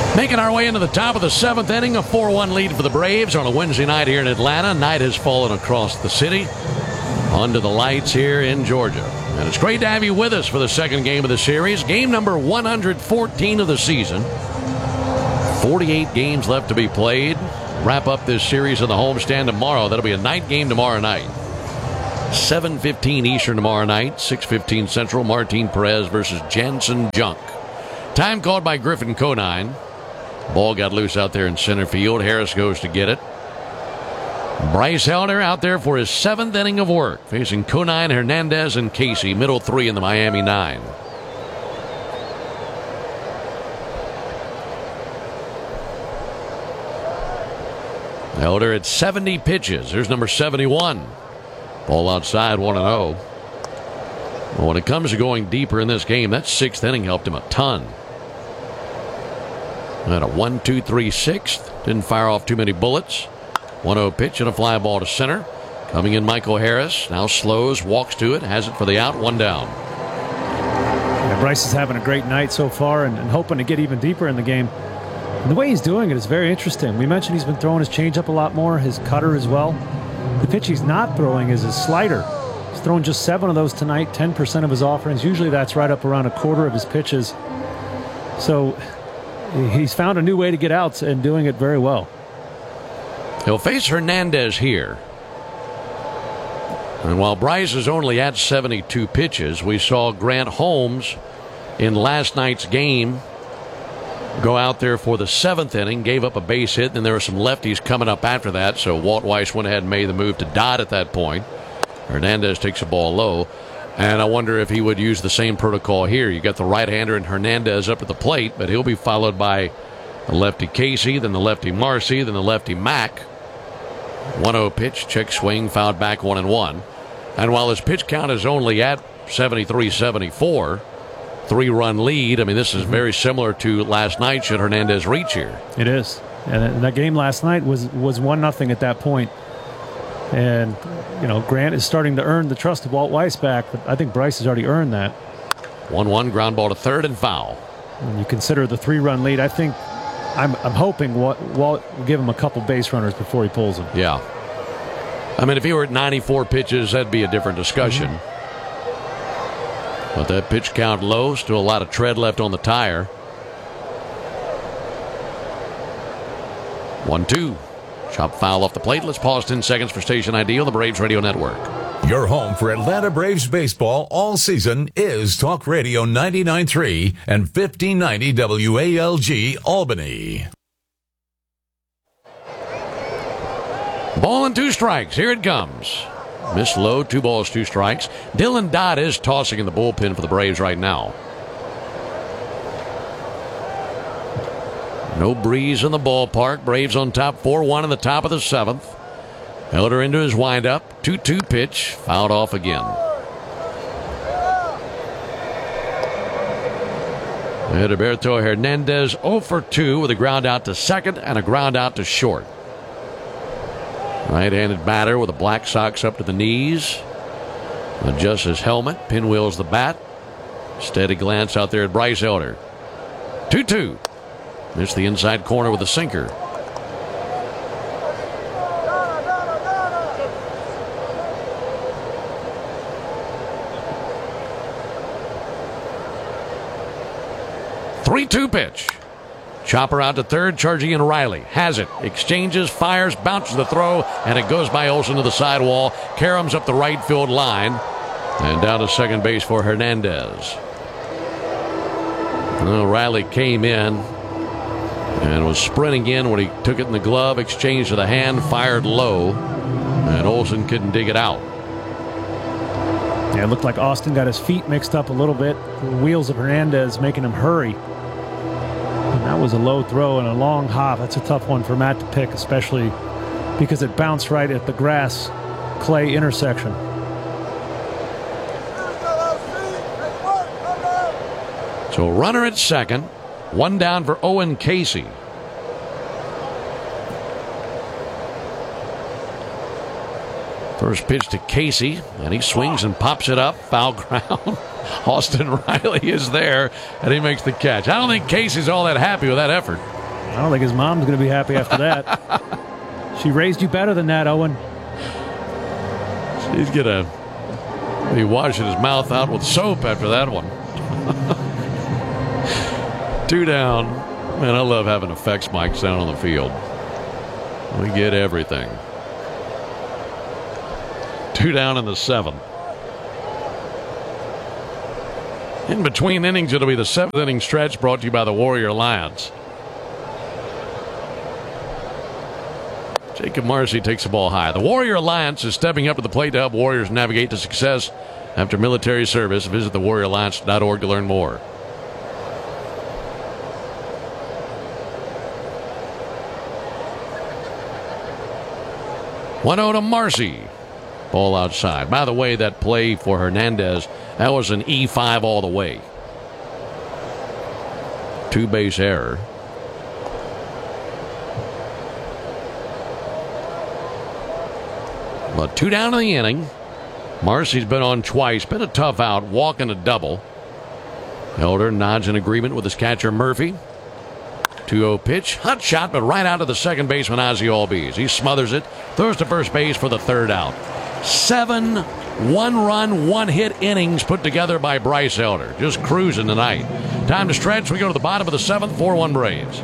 Making our way into the top of the seventh inning, a 4-1 lead for the Braves on a Wednesday night here in Atlanta. Night has fallen across the city. Under the lights here in Georgia. And it's great to have you with us for the second game of the series. Game number 114 of the season. 48 games left to be played. Wrap up this series in the homestand tomorrow. That'll be a night game tomorrow night. 7:15 Eastern tomorrow night. 6:15 Central. Martin Perez versus Jansen Junk. Time called by Griffin Conine. Ball got loose out there in center field. Harris goes to get it. Bryce Elder out there for his seventh inning of work, facing Conine, Hernandez, and Casey, middle three in the Miami nine. Elder at 70 pitches. There's number 71. Ball outside, 1-0. Well, when it comes to going deeper in this game, that sixth inning helped him a ton. Had a 1-2-3 sixth. Didn't fire off too many bullets. 1-0 pitch and a fly ball to center. Coming in Michael Harris. Now slows, walks to it, has it for the out, one down. Yeah, Bryce is having a great night so far and hoping to get even deeper in the game. And the way he's doing it is very interesting. We mentioned he's been throwing his changeup a lot more, his cutter as well. The pitch he's not throwing is his slider. He's thrown just 7 of those tonight, 10% of his offerings. Usually that's right up around a quarter of his pitches. So he's found a new way to get outs and doing it very well. He'll face Hernandez here. And while Bryce is only at 72 pitches, we saw Grant Holmes in last night's game go out there for the seventh inning, gave up a base hit, and there were some lefties coming up after that, so Walt Weiss went ahead and made the move to Dodd at that point. Hernandez takes a ball low, and I wonder if he would use the same protocol here. You got the right-hander and Hernandez up at the plate, but he'll be followed by the lefty Casey, then the lefty Marcy, then the lefty Mack. 1-0 pitch, check swing, fouled back 1-1. And while his pitch count is only at 73-74, 3-run lead, I mean, this is very similar to last night should Hernandez reach here. It is. And that game last night was 1-0 at that point. And, you know, Grant is starting to earn the trust of Walt Weiss back, but I think Bryce has already earned that. 1-1, ground ball to third and foul. When you consider the 3-run lead, I think I'm hoping Walt will give him a couple base runners before he pulls him. Yeah. I mean, if he were at 94 pitches, that'd be a different discussion. But that pitch count low, still a lot of tread left on the tire. 1-2. Chop foul off the plate. Let's pause 10 seconds for station ID on the Braves Radio Network. Your home for Atlanta Braves baseball all season is Talk Radio 99.3 and 1590 WALG Albany. Ball and 2 strikes. Here it comes. Miss low, 2 balls, 2 strikes. Dylan Dodd is tossing in the bullpen for the Braves right now. No breeze in the ballpark. Braves on top 4-1 in the top of the 7th. Elder into his windup. 2-2 pitch. Fouled off again. Heriberto Hernandez 0 for 2 with a ground out to second and a ground out to short. Right-handed batter with the black socks up to the knees. Adjusts his helmet. Pinwheels the bat. Steady glance out there at Bryce Elder. 2-2. Missed the inside corner with a sinker. Three-two pitch. Chopper out to third, charging in Riley. Has it. Exchanges, fires, bounces the throw, and it goes by Olsen to the sidewall. Karams up the right field line. And down to second base for Hernandez. Well, Riley came in and was sprinting in when he took it in the glove, exchanged to the hand, fired low, and Olsen couldn't dig it out. Yeah, it looked like Austin got his feet mixed up a little bit. The wheels of Hernandez making him hurry. And that was a low throw and a long hop. That's a tough one for Matt to pick, especially because it bounced right at the grass clay intersection. So runner at second, one down for Owen Casey. First pitch to Casey, and he swings and pops it up, foul ground. Austin Riley is there, and he makes the catch. I don't think Casey's all that happy with that effort. I don't think his mom's going to be happy after that. She raised you better than that, Owen. He's going to be washing his mouth out with soap after that one. 2 down. Man, I love having effects mics down on the field. We get everything. 2 down in the 7th. In between innings, it'll be the 7th inning stretch brought to you by the Warrior Alliance. Jacob Marcy takes the ball high. The Warrior Alliance is stepping up to the plate to help Warriors navigate to success after military service. Visit thewarrioralliance.org to learn more. One-0 to Marcy. Ball outside. By the way, that play for Hernandez, that was an E5 all the way. 2-base error. But 2 down in the inning. Marcy's been on twice. Been a tough out. Walking a double. Elder nods in agreement with his catcher Murphy. 2-0 pitch. Hot shot, but right out of the second baseman Ozzie Albies. He smothers it. Throws to first base for the 3rd out. 7 one-run, one-hit innings put together by Bryce Elder. Just cruising tonight. Time to stretch. We go to the bottom of the 7th. 4-1 Braves.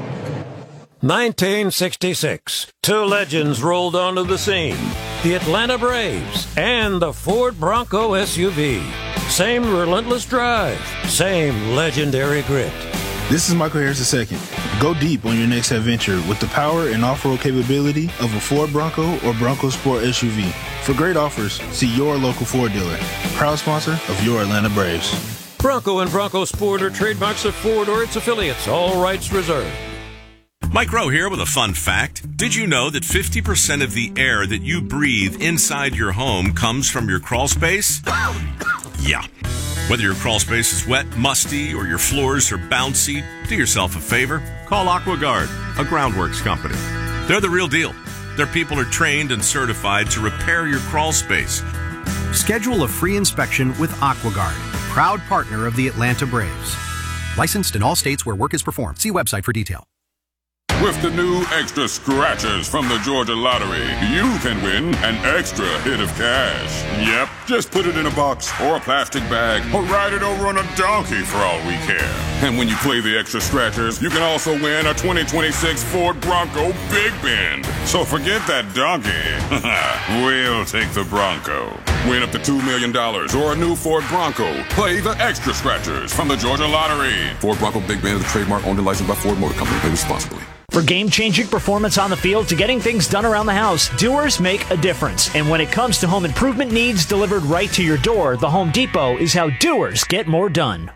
1966. 2 legends rolled onto the scene. The Atlanta Braves and the Ford Bronco SUV. Same relentless drive. Same legendary grit. This is Michael Harris II. Go deep on your next adventure with the power and off-road capability of a Ford Bronco or Bronco Sport SUV. For great offers, see your local Ford dealer. Proud sponsor of your Atlanta Braves. Bronco and Bronco Sport are trademarks of Ford or its affiliates. All rights reserved. Mike Rowe here with a fun fact. Did you know that 50% of the air that you breathe inside your home comes from your crawl space? Yeah. Whether your crawl space is wet, musty, or your floors are bouncy, do yourself a favor. Call AquaGuard, a groundworks company. They're the real deal. Their people are trained and certified to repair your crawl space. Schedule a free inspection with AquaGuard, proud partner of the Atlanta Braves. Licensed in all states where work is performed. See website for detail. With the new Extra Scratchers from the Georgia Lottery, you can win an extra hit of cash. Yep, just put it in a box or a plastic bag or ride it over on a donkey for all we care. And when you play the Extra Scratchers, you can also win a 2026 Ford Bronco Big Bend. So forget that donkey. We'll take the Bronco. Win up to $2 million or a new Ford Bronco. Play the Extra Scratchers from the Georgia Lottery. Ford Bronco Big Bend is a trademark owned and licensed by Ford Motor Company. Play responsibly. For game-changing performance on the field to getting things done around the house, Doers make a difference. And when it comes to home improvement needs delivered right to your door, the Home Depot is how doers get more done.